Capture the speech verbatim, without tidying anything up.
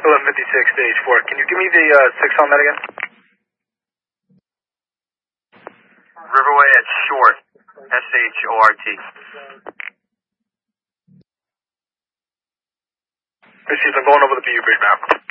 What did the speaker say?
eleven fifty-six, stage four. Can you give me the uh, six on that again? Riverway at Short, S H O R T. Received, I'm going over the B U bridge map.